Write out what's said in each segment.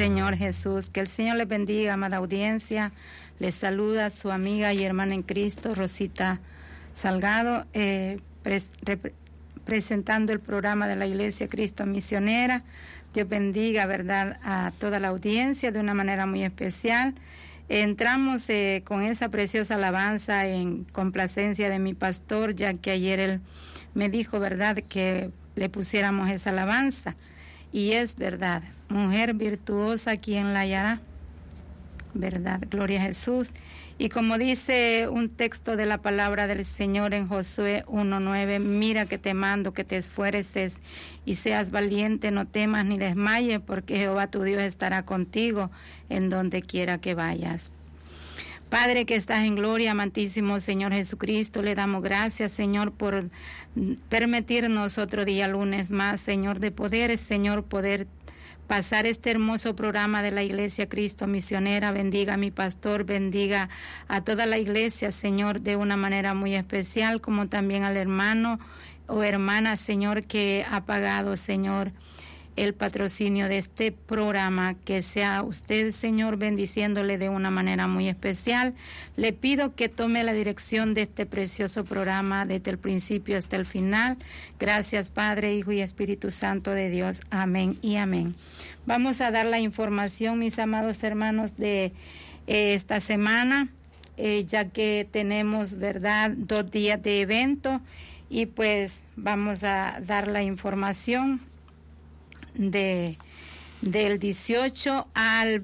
Señor Jesús. Que el Señor les bendiga, amada audiencia. Les saluda su amiga y hermana en Cristo, Rosita Salgado, presentando el programa de la Iglesia Cristo Misionera. Dios bendiga, verdad, a toda la audiencia de una manera muy especial. Entramos con esa preciosa alabanza en complacencia de mi pastor, ya que ayer él me dijo, verdad, que le pusiéramos esa alabanza. Y es verdad, mujer virtuosa, ¿quién la hallará? Verdad, gloria a Jesús. Y como dice un texto de la palabra del Señor en Josué 1:9, mira que te mando que te esfuerces y seas valiente, no temas ni desmayes, porque Jehová tu Dios estará contigo en donde quiera que vayas. Padre que estás en gloria, amantísimo Señor Jesucristo, le damos gracias, Señor, por permitirnos otro día lunes más, Señor, de poder, Señor, poder pasar este hermoso programa de la Iglesia Cristo Misionera. Bendiga a mi pastor, bendiga a toda la iglesia, Señor, de una manera muy especial, como también al hermano o hermana, Señor, que ha pagado, Señor, el patrocinio de este programa. Que sea usted, Señor, bendiciéndole de una manera muy especial. Le pido que tome la dirección de este precioso programa desde el principio hasta el final. Gracias, Padre, Hijo y Espíritu Santo de Dios. Amén y amén. Vamos a dar la información, mis amados hermanos, de esta semana, ya que tenemos, verdad, 2 días de evento, y pues vamos a dar la información del 18 al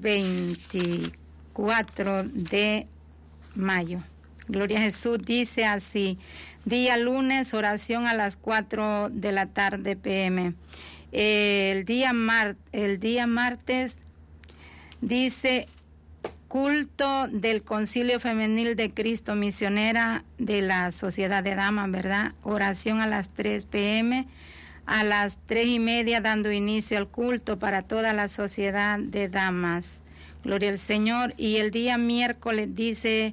24 de mayo. Gloria a Jesús. Dice así: día lunes, oración a las 4 de la tarde p.m. El día martes dice culto del Concilio Femenil de Cristo Misionera de la Sociedad de Damas, ¿verdad? Oración a las 3 p.m. A las 3:30 dando inicio al culto para toda la sociedad de damas. Gloria al Señor. Y el día miércoles dice,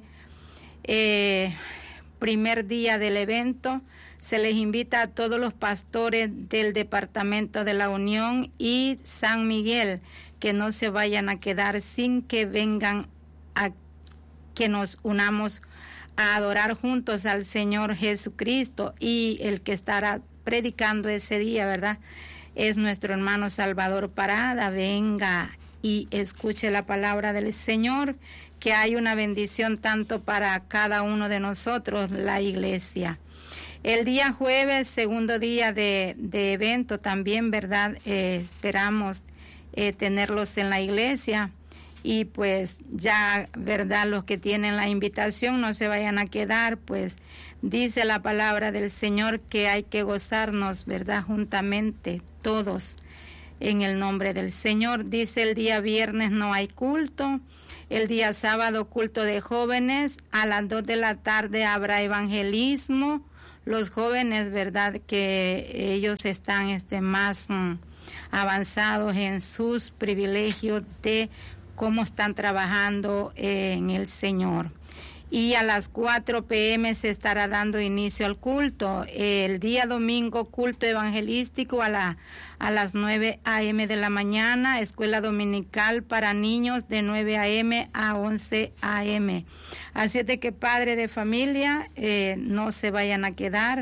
primer día del evento, se les invita a todos los pastores del Departamento de la Unión y San Miguel que no se vayan a quedar sin que vengan a que nos unamos a adorar juntos al Señor Jesucristo. Y el que estará predicando ese día, ¿verdad?, es nuestro hermano Salvador Parada. Venga y escuche la palabra del Señor, que hay una bendición tanto para cada uno de nosotros, la iglesia. El día jueves, segundo día de evento también, ¿verdad? Esperamos tenerlos en la iglesia. Y pues ya, ¿verdad?, los que tienen la invitación no se vayan a quedar, pues dice la palabra del Señor que hay que gozarnos, ¿verdad?, juntamente todos en el nombre del Señor. Dice el día viernes no hay culto, el día sábado culto de jóvenes, a las 2 de la tarde habrá evangelismo. Los jóvenes, ¿verdad?, que ellos están más avanzados en sus privilegios de cómo están trabajando en el Señor. Y a las 4 p.m. se estará dando inicio al culto. El día domingo, culto evangelístico a las 9 a.m. de la mañana, escuela dominical para niños de 9 a.m. a 11 a.m. Así es de que, padre de familia, no se vayan a quedar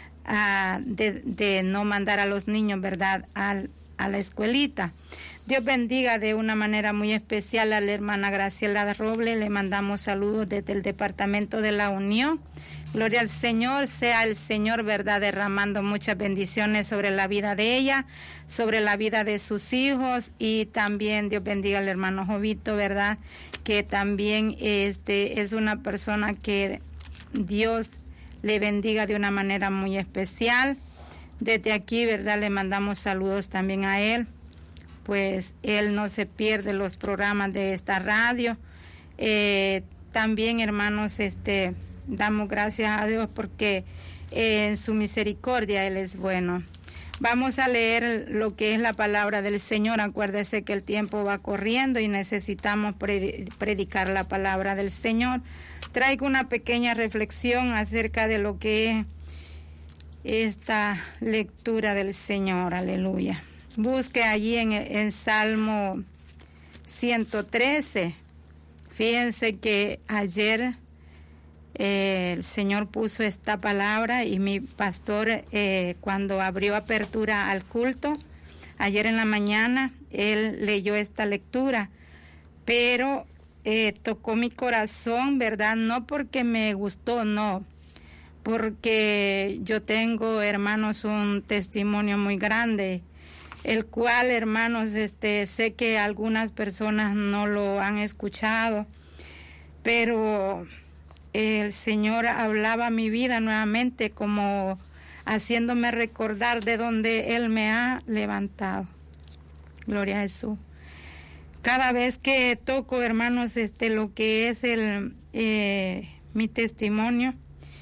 de no mandar a los niños, ¿verdad?, a la escuelita. Dios bendiga de una manera muy especial a la hermana Graciela Robles. Le mandamos saludos desde el Departamento de la Unión. Gloria al Señor, sea el Señor, ¿verdad?, derramando muchas bendiciones sobre la vida de ella, sobre la vida de sus hijos. Y también Dios bendiga al hermano Jovito, ¿verdad?, que también es una persona que Dios le bendiga de una manera muy especial. Desde aquí, ¿verdad?, le mandamos saludos también a él. Pues él no se pierde los programas de esta radio. También, hermanos, damos gracias a Dios porque en su misericordia Él es bueno. Vamos a leer lo que es la palabra del Señor. Acuérdese que el tiempo va corriendo y necesitamos predicar la palabra del Señor. Traigo una pequeña reflexión acerca de lo que es esta lectura del Señor. Aleluya. Busque allí en Salmo 113. Fíjense que ayer el Señor puso esta palabra y mi pastor cuando abrió apertura al culto, ayer en la mañana, él leyó esta lectura, pero tocó mi corazón, ¿verdad? No porque me gustó, no, porque yo tengo, hermanos, un testimonio muy grande, el cual, hermanos, sé que algunas personas no lo han escuchado, pero el Señor hablaba a mi vida nuevamente, como haciéndome recordar de donde Él me ha levantado. Gloria a Jesús. Cada vez que toco, hermanos, lo que es mi testimonio,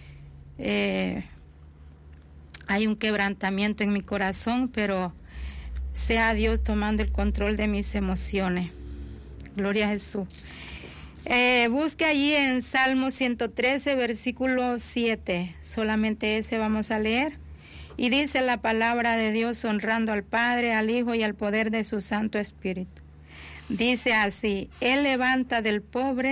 hay un quebrantamiento en mi corazón, pero sea Dios tomando el control de mis emociones. Gloria a Jesús. Busque allí en Salmo 113, versículo 7. Solamente ese vamos a leer. Y dice la palabra de Dios, honrando al Padre, al Hijo y al poder de su Santo Espíritu. Dice así: Él levanta del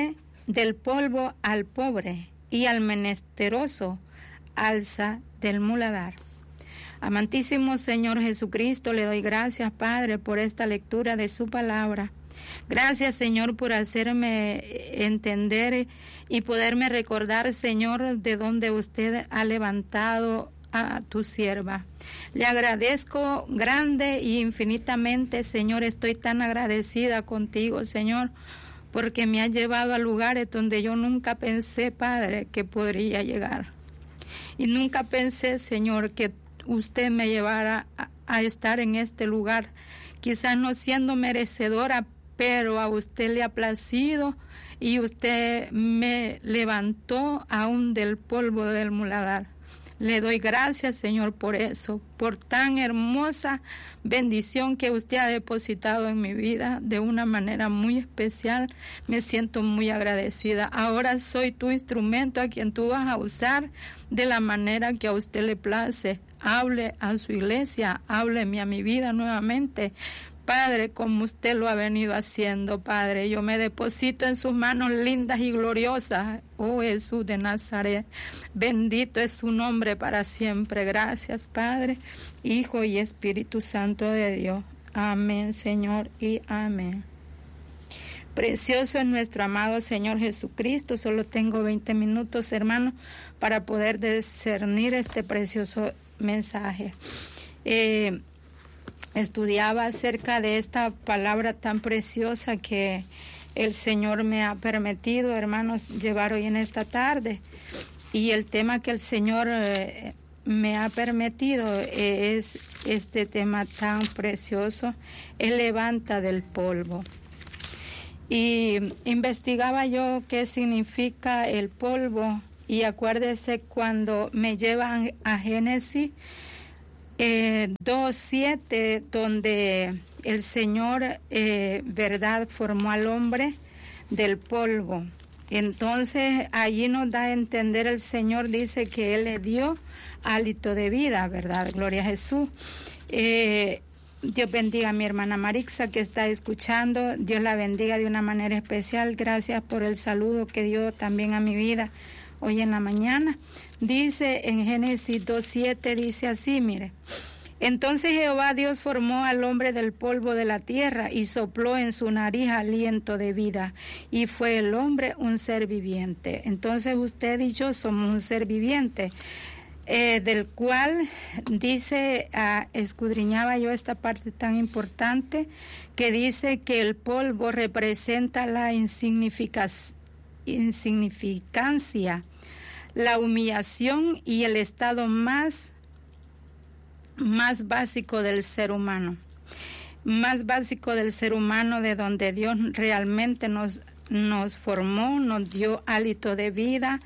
polvo al pobre, y al menesteroso alza del muladar. Amantísimo Señor Jesucristo, le doy gracias, Padre, por esta lectura de su palabra. Gracias, Señor, por hacerme entender y poderme recordar, Señor, de donde usted ha levantado a tu sierva. Le agradezco grande y infinitamente, Señor, estoy tan agradecida contigo, Señor, porque me has llevado a lugares donde yo nunca pensé, Padre, que podría llegar. Y nunca pensé, Señor, que usted me llevara a estar en este lugar, quizás no siendo merecedora, pero a usted le ha placido y usted me levantó aún del polvo del muladar. Le doy gracias, Señor, por eso, por tan hermosa bendición que usted ha depositado en mi vida de una manera muy especial. Me siento muy agradecida. Ahora soy tu instrumento a quien tú vas a usar de la manera que a usted le place. Hable a su iglesia, hábleme a mi vida nuevamente, Padre, como usted lo ha venido haciendo, Padre. Yo me deposito en sus manos lindas y gloriosas, oh Jesús de Nazaret. Bendito es su nombre para siempre. Gracias, Padre, Hijo y Espíritu Santo de Dios. Amén, Señor, y amén. Precioso es nuestro amado Señor Jesucristo. Solo tengo 20 minutos, hermanos, para poder discernir este precioso mensaje. Estudiaba acerca de esta palabra tan preciosa que el Señor me ha permitido, hermanos, llevar hoy en esta tarde. Y el tema que el Señor me ha permitido es este tema tan precioso: Él levanta del polvo. Y investigaba yo qué significa el polvo, y acuérdese cuando me llevan a Génesis 2:7, donde el Señor, verdad, formó al hombre del polvo. Entonces allí nos da a entender, el Señor dice que Él le dio hálito de vida, ¿verdad? Gloria a Jesús. Dios bendiga a mi hermana Marixa que está escuchando. Dios la bendiga de una manera especial. Gracias por el saludo que dio también a mi vida hoy en la mañana. Dice en Génesis 2:7, dice así, mire: Entonces Jehová Dios formó al hombre del polvo de la tierra y sopló en su nariz aliento de vida, y fue el hombre un ser viviente. Entonces usted y yo somos un ser viviente, del cual dice, escudriñaba yo esta parte tan importante, que dice que el polvo representa la insignificancia, la humillación y el estado más básico del ser humano. Más básico del ser humano, de donde Dios realmente nos formó, nos dio hálito de vida.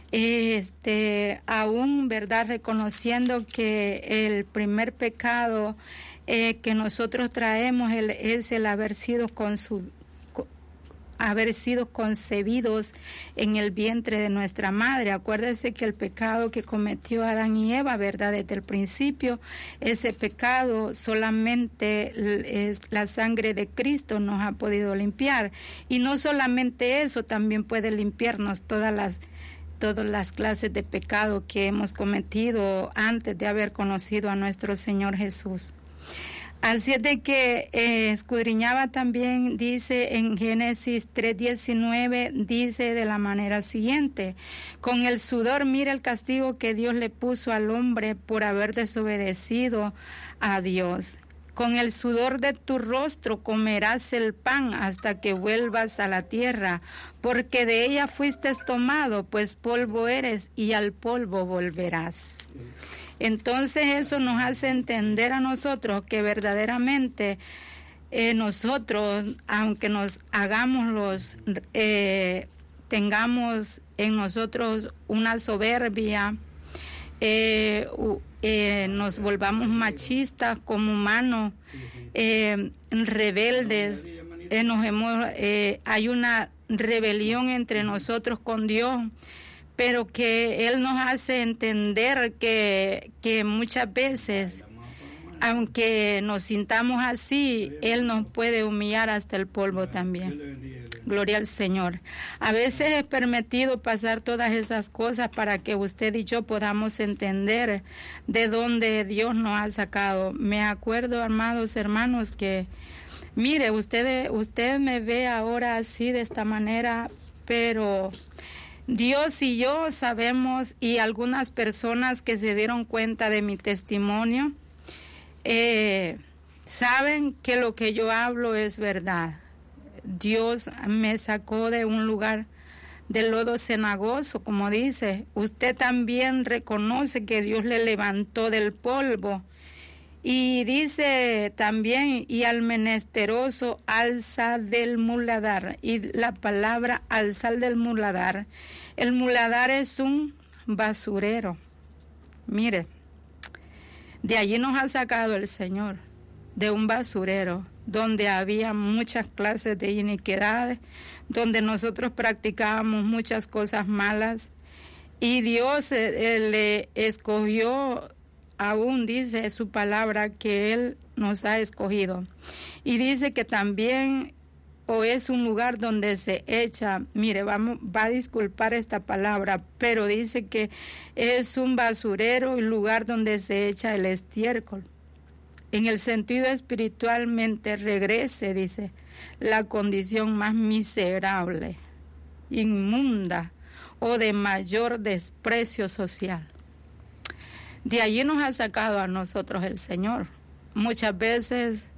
Aún, ¿verdad?, reconociendo que el primer pecado que nosotros traemos es el haber sido haber sido concebidos en el vientre de nuestra madre. Acuérdese que el pecado que cometió Adán y Eva, ¿verdad? Desde el principio, ese pecado solamente es la sangre de Cristo nos ha podido limpiar. Y no solamente eso, también puede limpiarnos todas las clases de pecado que hemos cometido antes de haber conocido a nuestro Señor Jesús. Así es de que escudriñaba también, dice en Génesis 3:19, dice de la manera siguiente: con el sudor mira el castigo que Dios le puso al hombre por haber desobedecido a Dios. Con el sudor de tu rostro comerás el pan hasta que vuelvas a la tierra, porque de ella fuiste tomado, pues polvo eres y al polvo volverás. Entonces eso nos hace entender a nosotros que verdaderamente nosotros, aunque nos hagamos tengamos en nosotros una soberbia, nos volvamos machistas como humanos, rebeldes, hay una rebelión entre nosotros con Dios, pero que Él nos hace entender que muchas veces, aunque nos sintamos así, Él nos puede humillar hasta el polvo también. Gloria al Señor. A veces es permitido pasar todas esas cosas para que usted y yo podamos entender de dónde Dios nos ha sacado. Me acuerdo, amados hermanos, que mire, usted me ve ahora así de esta manera, pero Dios y yo sabemos, y algunas personas que se dieron cuenta de mi testimonio, saben que lo que yo hablo es verdad. Dios me sacó de un lugar de lodo cenagoso, como dice. Usted también reconoce que Dios le levantó del polvo. Y dice también, y al menesteroso alza del muladar. Y la palabra alzar del muladar, el muladar es un basurero. Mire, de allí nos ha sacado el Señor, de un basurero, donde había muchas clases de iniquidades, donde nosotros practicábamos muchas cosas malas, y Dios le escogió, aún dice su palabra que Él nos ha escogido. Y dice que también es un lugar donde se echa, mire, va a disculpar esta palabra, pero dice que es un basurero, un lugar donde se echa el estiércol. En el sentido espiritualmente regrese, dice, la condición más miserable, inmunda o de mayor desprecio social. De allí nos ha sacado a nosotros el Señor. Muchas veces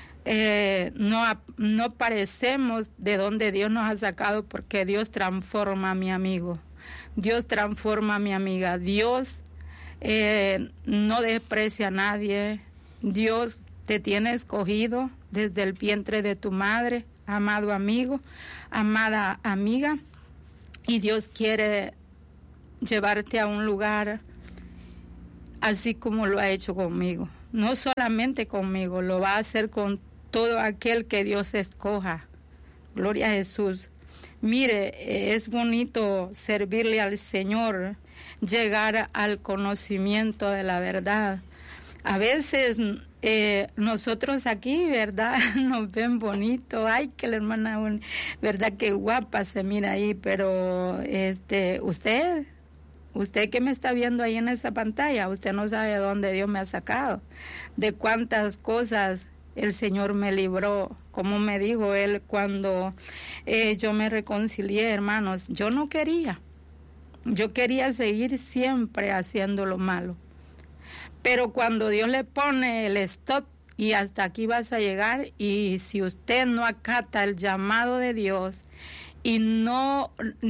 no parecemos de donde Dios nos ha sacado, porque Dios transforma a mi amigo, Dios transforma a mi amiga, Dios no desprecia a nadie. Dios te tiene escogido desde el vientre de tu madre, amado amigo, amada amiga, y Dios quiere llevarte a un lugar así como lo ha hecho conmigo. No solamente conmigo, lo va a hacer con todo aquel que Dios escoja. Gloria a Jesús. Mire, es bonito servirle al Señor, llegar al conocimiento de la verdad. A veces nosotros aquí, ¿verdad? Nos ven bonito. Ay, que la hermana, ¿verdad? Qué guapa se mira ahí. Pero usted que me está viendo ahí en esa pantalla, usted no sabe de dónde Dios me ha sacado, de cuántas cosas el Señor me libró. Como me dijo Él cuando yo me reconcilié, hermanos, yo no quería. Yo quería seguir siempre haciendo lo malo. Pero cuando Dios le pone el stop y hasta aquí vas a llegar, y si usted no acata el llamado de Dios y no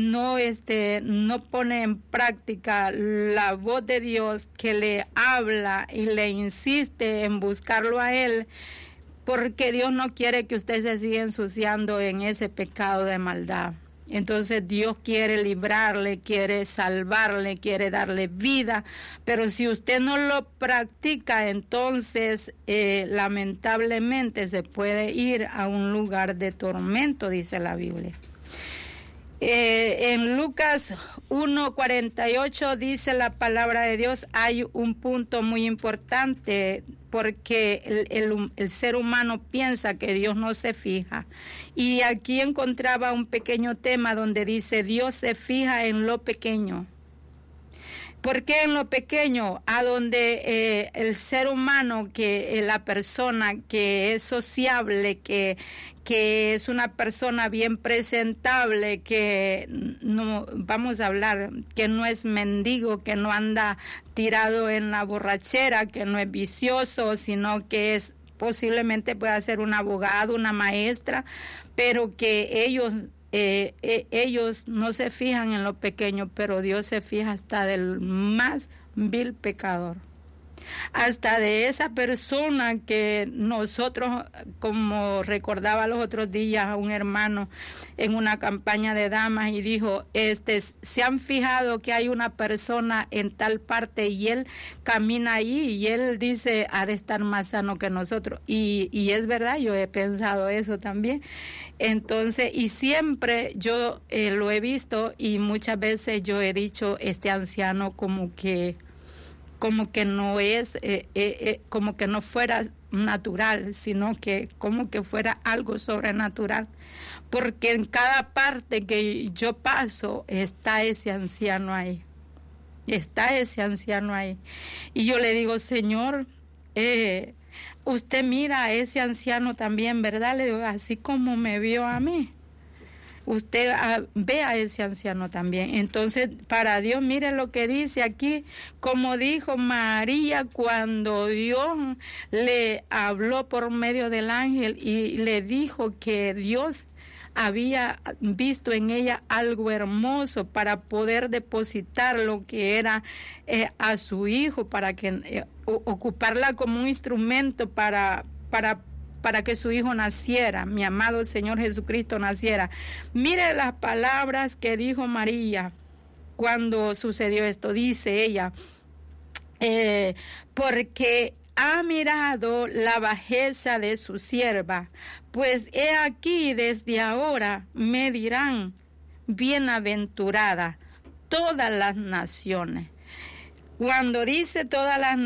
pone en práctica la voz de Dios que le habla y le insiste en buscarlo a Él, porque Dios no quiere que usted se siga ensuciando en ese pecado de maldad. Entonces Dios quiere librarle, quiere salvarle, quiere darle vida, pero si usted no lo practica, entonces lamentablemente se puede ir a un lugar de tormento, dice la Biblia. En Lucas 1:48 dice la palabra de Dios, hay un punto muy importante porque el ser humano piensa que Dios no se fija. Y aquí encontraba un pequeño tema donde dice, Dios se fija en lo pequeño. ¿Por qué en lo pequeño? A donde el ser humano, que la persona que es sociable, que es una persona bien presentable, que no, vamos a hablar, que no es mendigo, que no anda tirado en la borrachera, que no es vicioso, sino que es posiblemente pueda ser un abogado, una maestra, pero que ellos no se fijan en lo pequeño, pero Dios se fija hasta del más vil pecador. Hasta de esa persona que nosotros, como recordaba los otros días a un hermano en una campaña de damas y dijo, se han fijado que hay una persona en tal parte y él camina ahí y él dice, ha de estar más sano que nosotros. Y es verdad, yo he pensado eso también. Entonces, y siempre yo lo he visto y muchas veces yo he dicho, este anciano como que no es, como que no fuera natural, sino que como que fuera algo sobrenatural, porque en cada parte que yo paso está ese anciano ahí, y yo le digo, Señor, usted mira a ese anciano también, ¿verdad? Le digo, así como me vio a mí. Usted ve a ese anciano también. Entonces, para Dios, mire lo que dice aquí, como dijo María cuando Dios le habló por medio del ángel y le dijo que Dios había visto en ella algo hermoso para poder depositar lo que era a su hijo, para que ocuparla como un instrumento para que su hijo naciera, mi amado Señor Jesucristo naciera. Mire las palabras que dijo María cuando sucedió esto. Dice ella, porque ha mirado la bajeza de su sierva, pues he aquí desde ahora me dirán, bienaventurada todas las naciones. Cuando dice todas las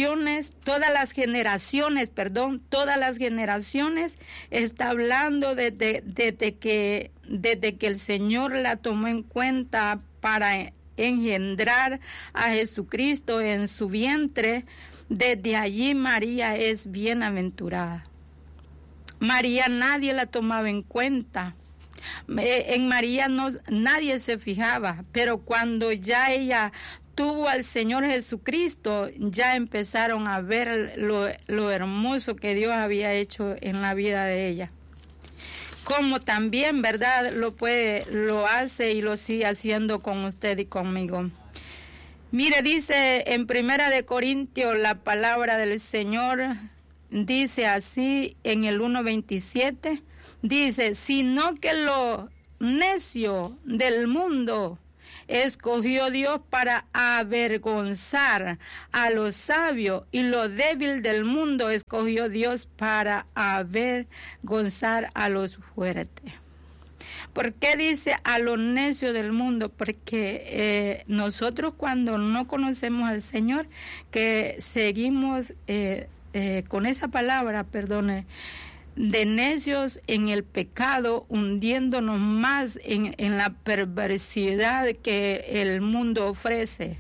generaciones, está hablando desde que el Señor la tomó en cuenta para engendrar a Jesucristo en su vientre. Desde allí María es bienaventurada. María nadie la tomaba en cuenta. En María nadie se fijaba, pero cuando ya ella tuvo al Señor Jesucristo, ya empezaron a ver lo hermoso que Dios había hecho en la vida de ella. Como también, ¿verdad?, lo hace y lo sigue haciendo con usted y conmigo. Mire, dice en 1 Corintios la palabra del Señor, dice así en el 1:27, dice, sino que lo necio del mundo escogió Dios para avergonzar a los sabios, y lo débil del mundo escogió Dios para avergonzar a los fuertes. ¿Por qué dice a los necios del mundo? Porque nosotros cuando no conocemos al Señor, que seguimos con esa palabra, perdone, de necios en el pecado, hundiéndonos más en la perversidad que el mundo ofrece.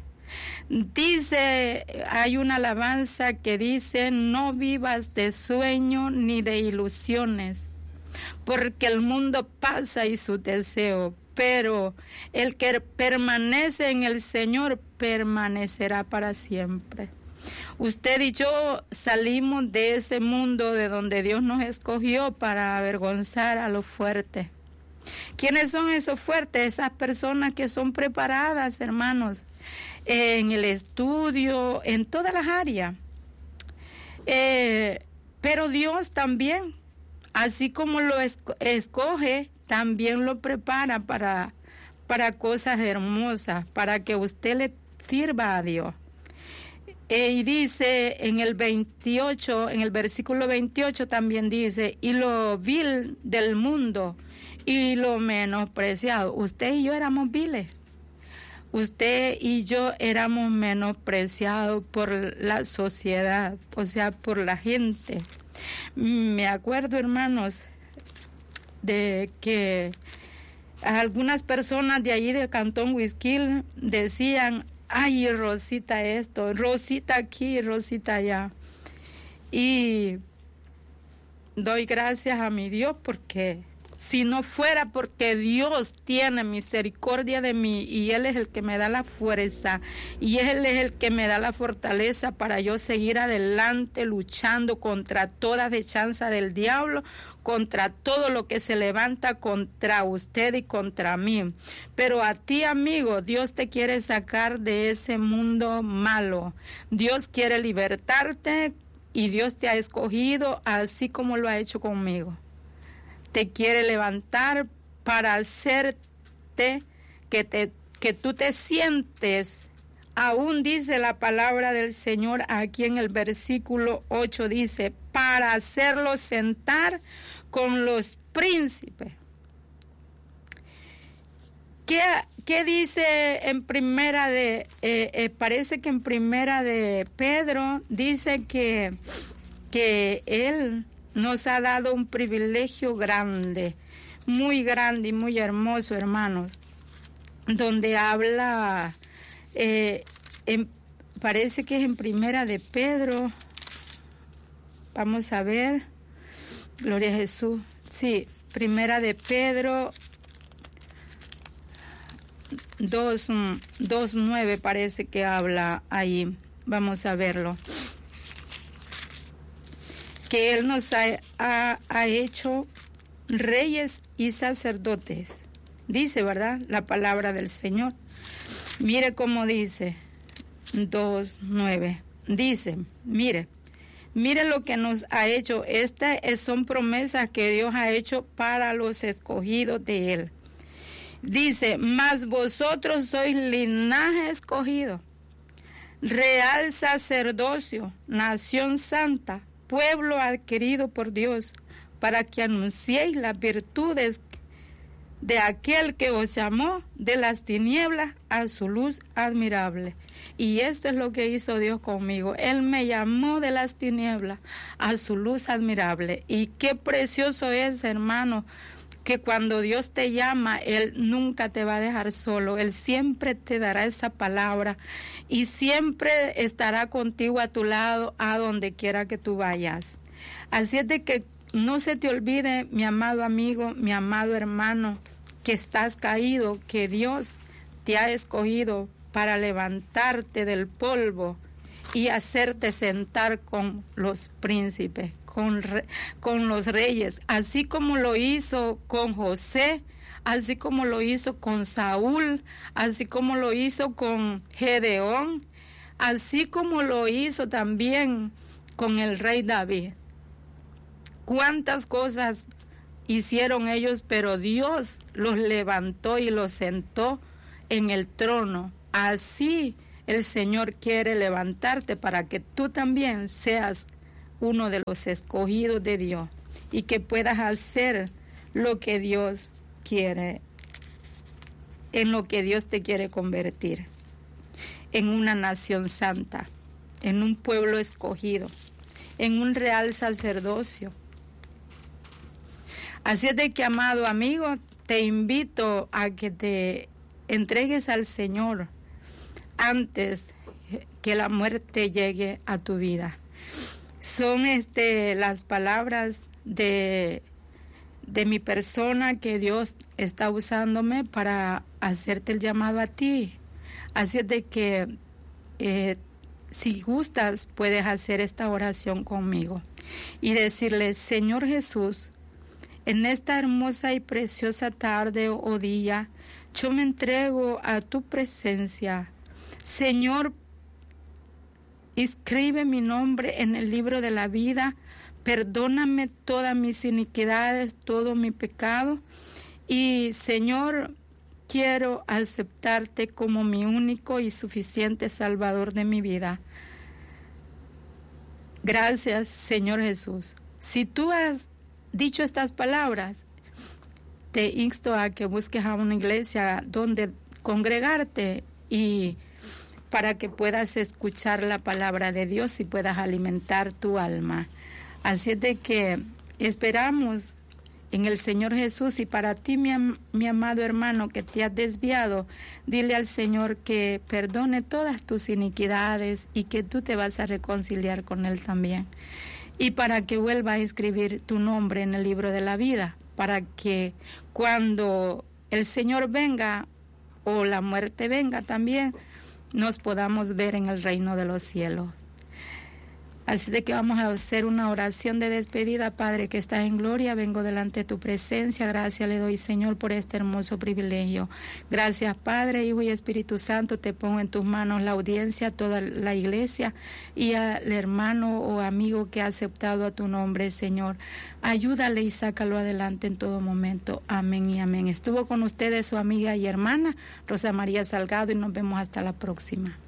Dice, hay una alabanza que dice, no vivas de sueño ni de ilusiones, porque el mundo pasa y su deseo, pero el que permanece en el Señor permanecerá para siempre. Usted y yo salimos de ese mundo de donde Dios nos escogió para avergonzar a los fuertes. ¿Quiénes son esos fuertes? Esas personas que son preparadas, hermanos, en el estudio, en todas las áreas. Pero Dios también Así como lo escoge, también lo prepara para cosas hermosas, para que usted le sirva a Dios. Y dice en el 28, en el versículo 28 también dice, y lo vil del mundo y lo menospreciado. Usted y yo éramos viles. Usted y yo éramos menospreciados por la sociedad, o sea, por la gente. Me acuerdo, hermanos, de que algunas personas de allí del Cantón Huizquil decían, ay, Rosita esto, Rosita aquí, Rosita allá. Y doy gracias a mi Dios porque si no fuera porque Dios tiene misericordia de mí y Él es el que me da la fuerza y Él es el que me da la fortaleza para yo seguir adelante luchando contra toda acechanza del diablo, contra todo lo que se levanta contra usted y contra mí. Pero a ti, amigo, Dios te quiere sacar de ese mundo malo. Dios quiere libertarte y Dios te ha escogido así como lo ha hecho conmigo. Te quiere levantar para hacerte que tú te sientes. Aún dice la palabra del Señor aquí en el versículo 8, dice, para hacerlo sentar con los príncipes. ¿Qué dice en primera de, parece que en primera de Pedro dice que Él nos ha dado un privilegio grande y muy hermoso, hermanos, donde habla, parece que es en primera de Pedro, vamos a ver, gloria a Jesús, sí, primera de Pedro 2:9 parece que habla ahí, vamos a verlo. Que Él nos ha hecho reyes y sacerdotes. Dice, ¿verdad? La palabra del Señor. Mire cómo dice 2:9. Dice, mire lo que nos ha hecho. Estas son promesas que Dios ha hecho para los escogidos de Él. Dice, mas vosotros sois linaje escogido, real sacerdocio, nación santa, pueblo adquirido por Dios, para que anunciéis las virtudes de aquel que os llamó de las tinieblas a su luz admirable. Y esto es lo que hizo Dios conmigo. Él me llamó de las tinieblas a su luz admirable. Y qué precioso es, hermano, que cuando Dios te llama, Él nunca te va a dejar solo. Él siempre te dará esa palabra y siempre estará contigo a tu lado, a donde quiera que tú vayas. Así es de que no se te olvide, mi amado amigo, mi amado hermano, que estás caído, que Dios te ha escogido para levantarte del polvo y hacerte sentar con los príncipes, con los reyes, así como lo hizo con José, así como lo hizo con Saúl, así como lo hizo con Gedeón, así como lo hizo también con el rey David. Cuántas cosas hicieron ellos, pero Dios los levantó y los sentó en el trono. Así el Señor quiere levantarte para que tú también seas uno de los escogidos de Dios y que puedas hacer lo que Dios quiere, en lo que Dios te quiere convertir, en una nación santa, en un pueblo escogido, en un real sacerdocio. Así es de que, amado amigo, te invito a que te entregues al Señor antes que la muerte llegue a tu vida. Son las palabras de mi persona que Dios está usándome para hacerte el llamado a ti. Así es de que si gustas puedes hacer esta oración conmigo y decirle: Señor Jesús, en esta hermosa y preciosa tarde o día, yo me entrego a tu presencia. Señor, inscribe mi nombre en el libro de la vida perdóname todas mis iniquidades, todo mi pecado. Y Señor, quiero aceptarte como mi único y suficiente Salvador de mi vida. Gracias, Señor Jesús. Si tú has dicho estas palabras, te insto a que busques a una iglesia donde congregarte y para que puedas escuchar la palabra de Dios y puedas alimentar tu alma. Así es de que esperamos en el Señor Jesús. Y para ti, mi amado hermano, que te has desviado, dile al Señor que perdone todas tus iniquidades y que tú te vas a reconciliar con Él también. Y para que vuelva a escribir tu nombre en el libro de la vida, para que cuando el Señor venga o la muerte venga también, nos podamos ver en el reino de los cielos. Así de que vamos a hacer una oración de despedida. Padre que estás en gloria, vengo delante de tu presencia. Gracias le doy, Señor, por este hermoso privilegio. Gracias, Padre, Hijo y Espíritu Santo. Te pongo en tus manos la audiencia, toda la iglesia y al hermano o amigo que ha aceptado a tu nombre, Señor. Ayúdale y sácalo adelante en todo momento. Amén y amén. Estuvo con ustedes su amiga y hermana Rosa María Salgado y nos vemos hasta la próxima.